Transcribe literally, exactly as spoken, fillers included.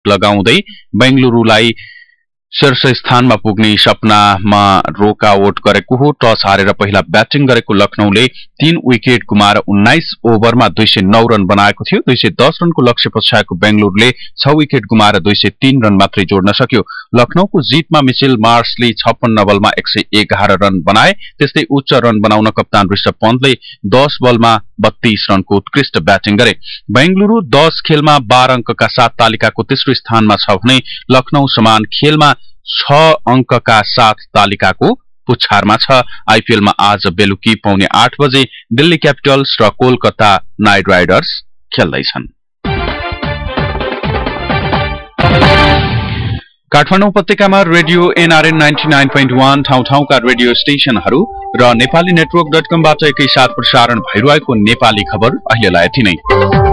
लगाउँदै बेंगलुरुलाई शीर्ष स्थानमा पुग्ने सपनामा रोकआउट गरेको हो। टस हारेर पहिला ब्याटिङ गरेको लखनऊले तीन विकेट गुमाएर उन्नाइस ओभरमा दुई सय नौ रन बनाएको थियो। दुई सय दस रनको लक्ष्य पछ्याएको बेंगलुरुले छ विकेट गुमाएर दुई सय तीन रन मात्रै जोड्न सक्यो। लखनऊको जितमा मिचेल मार्सले छप्पन्न बलमा एक सय एघार रन बनाए। त्यस्तै उच्च रन बनाउन कप्तान ऋषभ पन्तले दस बलमा बत्तीस रनको उत्कृष्ट ब्याटिङ गरे। बेंगलुरु दस खेलमा बाह्र अंकका साथ तालिकाको तेस्रो स्थानमा छ भने लखनऊ समान खेलमा छ अंकका साथ तालिकाको पुच्छारमा छ। आईपीएलमा आज बेलुकी पौने आठ बजे दिल्ली क्यापिटल्स र कोलकाता नाइट राइडर्स खेल्दैछन्। काठमाडौँ उपत्यकामा radio NRN ninety nine point one ठाउँ ठाउँका रेडियो स्टेशनहरू र नेपाली नेटवर्क डट कमबाट एकैसाथ प्रसारण भइरहेको नेपाली खबर अहिलेलाई यति नै।